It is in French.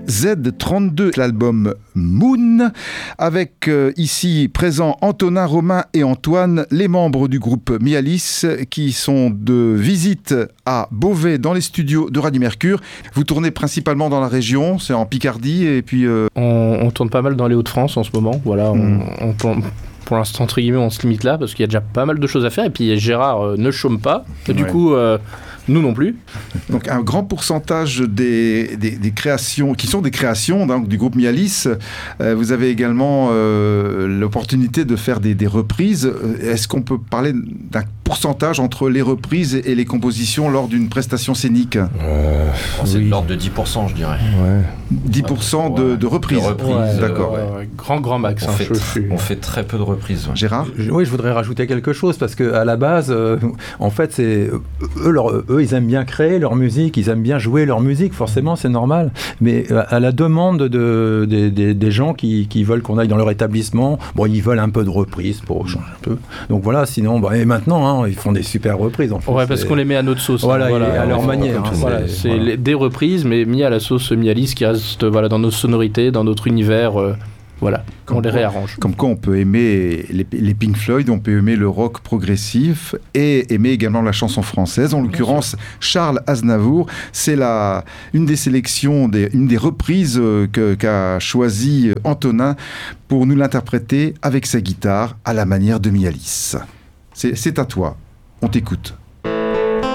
Z32, l'album Moon, avec ici présents Antonin, Romain et Antoine, les membres du groupe Mialis, qui sont de visite à Beauvais dans les studios de Radio Mercure. Vous tournez principalement dans la région, c'est en Picardie, et puis... On tourne pas mal dans les Hauts-de-France en ce moment, voilà, on tourne... Pour l'instant, entre guillemets, on se limite là parce qu'il y a déjà pas mal de choses à faire. Et puis Gérard ne chôme pas. Et du coup, nous non plus. Donc un grand pourcentage des créations, qui sont des créations donc, du groupe Mialis, vous avez également l'opportunité de faire des reprises. Est-ce qu'on peut parler d'un pourcentage entre les reprises et les compositions lors d'une prestation scénique ? C'est de l'ordre de 10%, je dirais. Ouais. 10% de reprises. De reprises, d'accord. Grand max. On fait très peu de reprises. Ouais. Gérard ? Oui, je voudrais rajouter quelque chose parce qu'à la base, en fait, c'est eux, ils aiment bien créer leur musique, ils aiment bien jouer leur musique, forcément, c'est normal. Mais à la demande des gens qui veulent qu'on aille dans leur établissement, bon, ils veulent un peu de reprises pour changer un peu. Donc voilà, sinon, et maintenant, ils font des super reprises. En fait, parce qu'on les met à notre sauce. Voilà, à leur manière. C'est des reprises, mais mis à la sauce Mialis qui reste dans nos sonorités, dans notre univers. On les réarrange. Comme quoi on peut aimer les Pink Floyd, on peut aimer le rock progressif et aimer également la chanson française. En l'occurrence, Charles Aznavour, c'est une des sélections, une des reprises qu'a choisi Antonin pour nous l'interpréter avec sa guitare à la manière de Mialis. C'est à toi, on t'écoute.